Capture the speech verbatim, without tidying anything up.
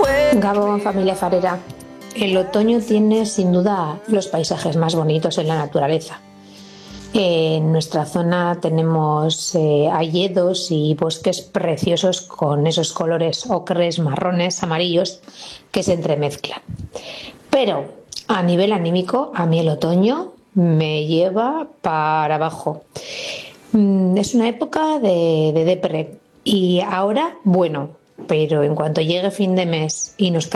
Gabón, familia farera. El otoño tiene sin duda los paisajes más bonitos en la naturaleza. En nuestra zona tenemos eh, hayedos y bosques preciosos con esos colores ocres, marrones, amarillos que se entremezclan. Pero a nivel anímico, a mí el otoño me lleva para abajo. Mm, Es una época de, de depre y ahora, bueno, pero en cuanto llegue fin de mes y nos